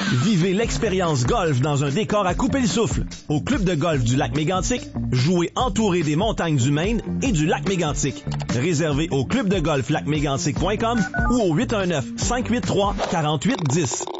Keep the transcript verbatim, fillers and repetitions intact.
Vivez l'expérience golf dans un décor à couper le souffle. Au Club de golf du Lac-Mégantic, jouez entouré des montagnes du Maine et du Lac-Mégantic. Réservez au club de golf lac mégantic point com ou au huit un neuf, cinq huit trois, quatre huit un zéro.